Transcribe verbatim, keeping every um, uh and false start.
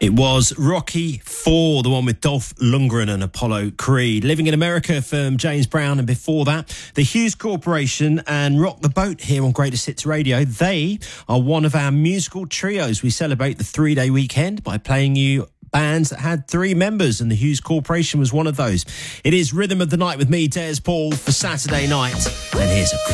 It was Rocky four, the one with Dolph Lundgren and Apollo Creed. Living in America from James Brown, and before that, the Hughes Corporation and Rock the Boat here on Greatest Hits Radio. They are one of our musical trios. We celebrate the three-day weekend by playing you bands that had three members, and the Hughes Corporation was one of those. It is Rhythm of the Night with me, Des Paul, for Saturday night. And here's a